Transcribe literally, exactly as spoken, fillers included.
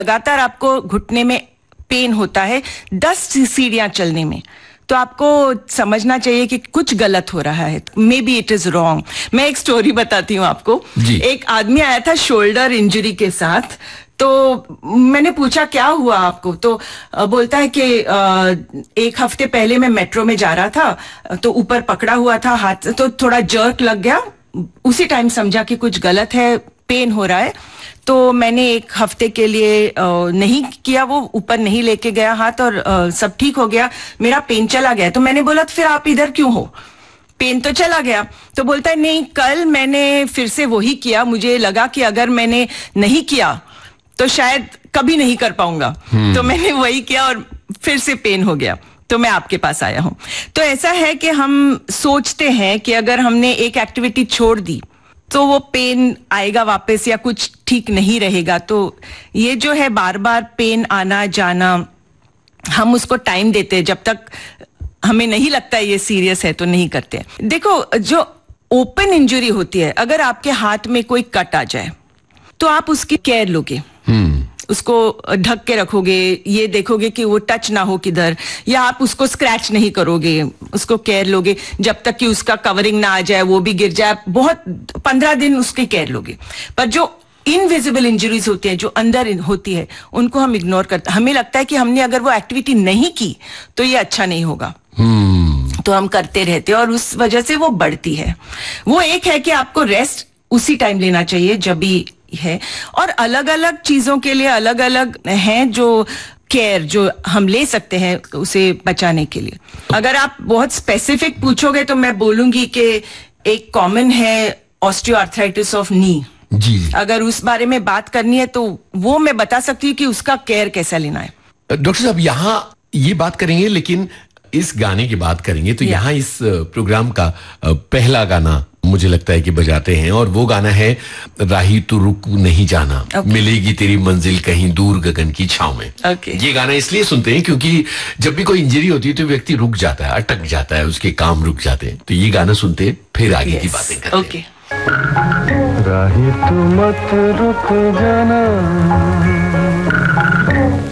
लगातार आपको घुटने में पेन होता है दस सीढ़ियां चलने में, तो आपको समझना चाहिए कि कुछ गलत हो रहा है, may be it is wrong. मैं एक स्टोरी बताती हूँ आपको। एक आदमी आया था शोल्डर इंजरी के साथ, तो मैंने पूछा क्या हुआ आपको, तो बोलता है कि एक हफ्ते पहले मैं मेट्रो में जा रहा था, तो ऊपर पकड़ा हुआ था हाथ, तो थोड़ा जर्क लग गया, उसी टाइम समझा कि कुछ गलत है, पेन हो रहा है, तो मैंने एक हफ्ते के लिए नहीं किया, वो ऊपर नहीं लेके गया हाथ, और सब ठीक हो गया, मेरा पेन चला गया। तो मैंने बोला फिर आप इधर क्यों हो, पेन तो चला गया। तो बोलता है नहीं, कल मैंने फिर से वही किया, मुझे लगा कि अगर मैंने नहीं किया तो शायद कभी नहीं कर पाऊंगा, तो मैंने वही किया और फिर से पेन हो गया, तो मैं आपके पास आया हूं। तो ऐसा है कि हम सोचते हैं कि अगर हमने एक एक्टिविटी छोड़ दी तो वो पेन आएगा वापस या कुछ ठीक नहीं रहेगा। तो ये जो है बार बार पेन आना जाना, हम उसको टाइम देते हैं, जब तक हमें नहीं लगता है ये सीरियस है तो नहीं करते। देखो, जो ओपन इंजरी होती है, अगर आपके हाथ में कोई कट आ जाए तो आप उसकी केयर लोगे, उसको ढक के रखोगे, ये देखोगे कि वो टच ना हो किधर, या आप उसको स्क्रैच नहीं करोगे, उसको केयर लोगे जब तक कि उसका कवरिंग ना आ जाए, वो भी गिर जाए, बहुत पंद्रह दिन उसकी केयर लोगे। पर जो इनविजिबल इंजरीज होती है, जो अंदर होती है, उनको हम इग्नोर करते, हमें लगता है कि हमने अगर वो एक्टिविटी नहीं की तो ये अच्छा नहीं होगा, hmm. तो हम करते रहते हैं और उस वजह से वो बढ़ती है। वो एक है कि आपको रेस्ट उसी टाइम लेना चाहिए जब भी है, और अलग अलग चीजों के लिए अलग अलग हैं जो केयर जो हम ले सकते हैं उसे बचाने के लिए। अगर आप बहुत स्पेसिफिक पूछोगे तो मैं बोलूंगी कि एक कॉमन है ऑस्टियोआर्थराइटिस ऑफ नी जी, अगर उस बारे में बात करनी है तो वो मैं बता सकती हूँ कि उसका केयर कैसा लेना है। डॉक्टर साहब, यहाँ ये बात करेंगे, लेकिन इस गाने की बात करेंगे तो यहाँ इस प्रोग्राम का पहला गाना मुझे लगता है कि बजाते हैं, और वो गाना है राही तू रुक नहीं जाना, okay. मिलेगी तेरी मंजिल कहीं दूर गगन की छांव में। okay. ये गाना इसलिए सुनते हैं क्योंकि जब भी कोई इंजरी होती है तो व्यक्ति रुक जाता है, अटक जाता है, उसके काम रुक जाते हैं। तो ये गाना सुनते हैं, फिर आगे yes. की बातें करते हैं। okay. राही तू मत रुक जाना,